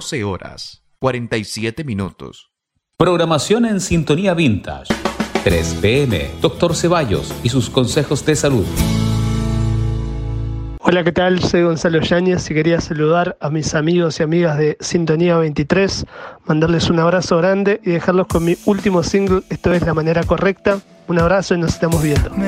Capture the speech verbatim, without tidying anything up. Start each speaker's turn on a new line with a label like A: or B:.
A: doce horas, cuarenta y siete minutos.
B: Programación en Sintonía Vintage. tres pe eme, Doctor Ceballos y sus consejos de salud.
C: Hola, ¿qué tal? Soy Gonzalo Yáñez y quería saludar a mis amigos y amigas de Sintonía veintitrés, mandarles un abrazo grande y dejarlos con mi último single, Esto es la manera correcta. Un abrazo y nos estamos viendo.